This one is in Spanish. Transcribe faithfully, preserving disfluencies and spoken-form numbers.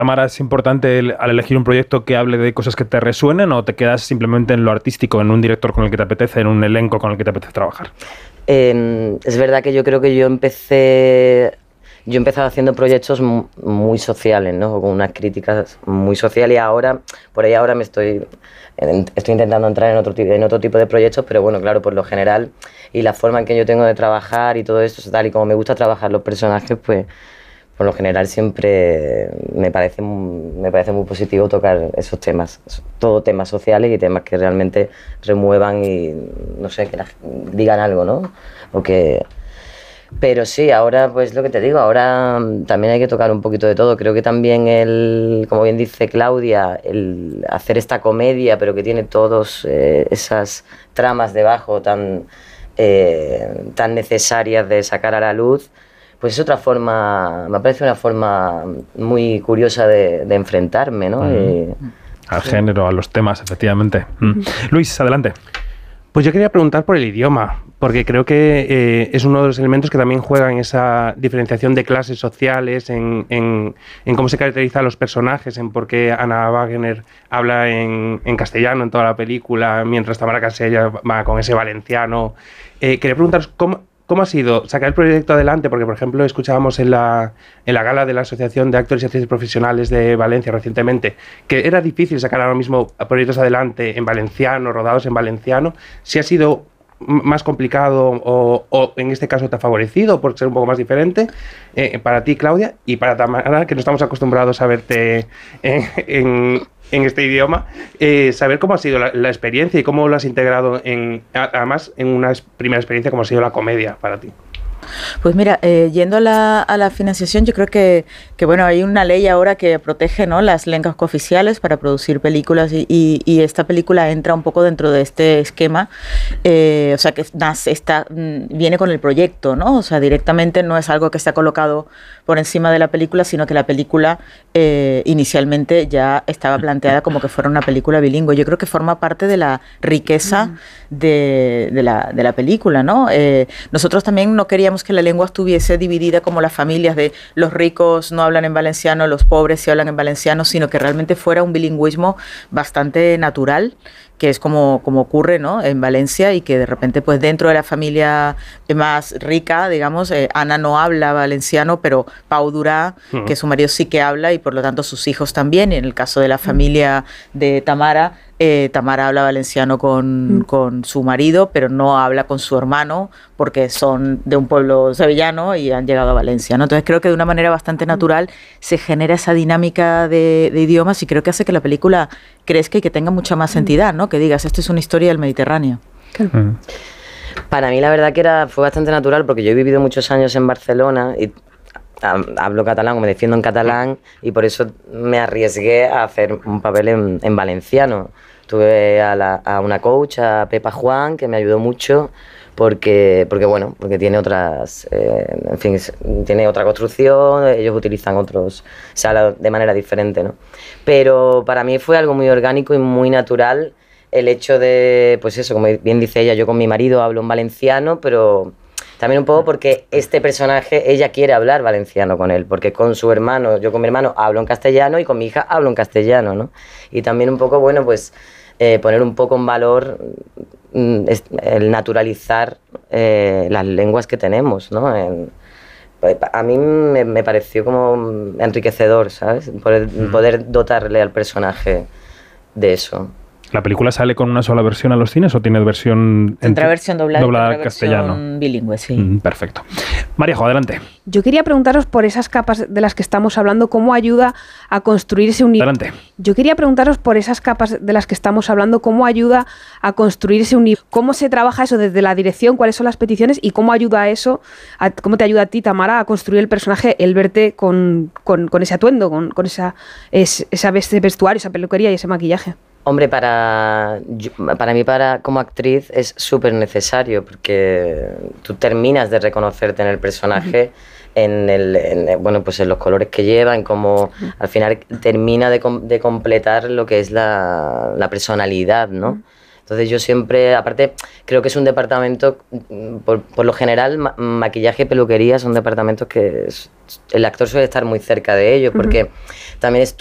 Tamara, ¿es importante el, al elegir un proyecto que hable de cosas que te resuenen o te quedas simplemente en lo artístico, en un director con el que te apetece, en un elenco con el que te apetece trabajar? Eh, es verdad que yo creo que yo empecé... Yo he empezado haciendo proyectos muy sociales, ¿no? Con unas críticas muy sociales y ahora, por ahí ahora me estoy, estoy intentando entrar en otro, en otro tipo de proyectos, pero bueno, claro, por lo general y la forma en que yo tengo de trabajar y todo esto, tal y como me gusta trabajar los personajes, pues por lo general siempre me parece, me parece muy positivo tocar esos temas, todo temas sociales y temas que realmente remuevan y, no sé, que la, digan algo, ¿no? O que... Pero sí, ahora pues lo que te digo, ahora también hay que tocar un poquito de todo. Creo que también el, como bien dice Claudia, el hacer esta comedia, pero que tiene todas eh, esas tramas debajo tan, eh, tan necesarias de sacar a la luz, pues es otra forma, me parece una forma muy curiosa de, de enfrentarme, ¿no? Mm. Y, al sí. género, a los temas, efectivamente. Mm. Luis, adelante. Pues yo quería preguntar por el idioma, porque creo que eh, es uno de los elementos que también juega en esa diferenciación de clases sociales, en, en, en cómo se caracterizan los personajes, en por qué Ana Wagner habla en, en castellano en toda la película, mientras Tamara Casella va con ese valenciano. Eh, quería preguntaros cómo... ¿Cómo ha sido sacar el proyecto adelante? Porque, por ejemplo, escuchábamos en la, en la gala de la Asociación de Actores y Actrices Profesionales de Valencia recientemente que era difícil sacar ahora mismo proyectos adelante en valenciano, rodados en valenciano. ¿Si ha sido más complicado o, o en este caso te ha favorecido por ser un poco más diferente? Eh, para ti, Claudia, y para Tamara, que no estamos acostumbrados a verte en... en en este idioma, eh, saber cómo ha sido la, la experiencia y cómo lo has integrado en, además en una primera experiencia como ha sido la comedia para ti. Pues mira, eh, yendo a la, a la financiación, yo creo que, que bueno, hay una ley ahora que protege, ¿no?, las lenguas cooficiales para producir películas y, y, y esta película entra un poco dentro de este esquema, eh, o sea que nace, está, viene con el proyecto, ¿no? O sea, directamente no es algo que está colocado por encima de la película, sino que la película eh, inicialmente ya estaba planteada como que fuera una película bilingüe. Yo creo que forma parte de la riqueza mm. de, de, la, de la película, ¿no? Eh, nosotros también no queríamos que la lengua estuviese dividida como las familias de los ricos no hablan en valenciano, los pobres sí hablan en valenciano, sino que realmente fuera un bilingüismo bastante natural, que es como, como ocurre, ¿no?, en Valencia, y que de repente pues dentro de la familia más rica, digamos, eh, Ana no habla valenciano, pero Pau Durá, uh-huh. que su marido sí que habla y por lo tanto sus hijos también, y en el caso de la familia de Tamara, eh, Tamara habla valenciano con, uh-huh. con su marido, pero no habla con su hermano porque son de un pueblo sevillano y han llegado a Valencia, ¿no? Entonces creo que de una manera bastante natural se genera esa dinámica de, de idiomas y creo que hace que la película crezca y que tenga mucha más entidad, ¿no? Que digas, esto es una historia del Mediterráneo. Uh-huh. Para mí la verdad que era, fue bastante natural porque yo he vivido muchos años en Barcelona y hablo catalán o me defiendo en catalán y por eso me arriesgué a hacer un papel en, en valenciano. Tuve a, la, a una coach, a Pepa Juan, que me ayudó mucho porque, porque bueno, porque tiene otras, eh, en fin, tiene otra construcción, ellos utilizan otros, o sea, de manera diferente, ¿no? Pero para mí fue algo muy orgánico y muy natural el hecho de, pues eso, como bien dice ella, yo con mi marido hablo en valenciano, pero también un poco porque este personaje, ella quiere hablar valenciano con él, porque con su hermano, yo con mi hermano hablo en castellano y con mi hija hablo en castellano, ¿no? Y también un poco, bueno, pues eh, poner un poco en valor mm, el naturalizar eh, las lenguas que tenemos, ¿no? En, a mí me, me pareció como enriquecedor, ¿sabes? Poder, mm. poder dotarle al personaje de eso. ¿La película sale con una sola versión a los cines o tiene versión Tendrá versión doblada, doblada tendrá castellano? Versión bilingüe, sí. Mm, perfecto. Maríajo, adelante. Yo quería preguntaros por esas capas de las que estamos hablando, ¿cómo ayuda a construir ese universo? Adelante. Yo quería preguntaros por esas capas de las que estamos hablando, ¿cómo ayuda a construir ese universo? ¿Cómo se trabaja eso desde la dirección? ¿Cuáles son las peticiones? ¿Y cómo ayuda a eso, a, cómo te ayuda a ti, Tamara, a construir el personaje, el verte con, con, con ese atuendo, con, con esa, es, esa vestuario, esa peluquería y ese maquillaje? Hombre, para, para mí para como actriz es súper necesario porque tú terminas de reconocerte en el personaje, en, el, en, bueno, pues en los colores que lleva, en cómo al final termina de, de completar lo que es la, la personalidad, ¿no? Entonces yo siempre, aparte, creo que es un departamento, por, por lo general, ma maquillaje y peluquería son departamentos que es, el actor suele estar muy cerca de ellos, porque uh-huh. también es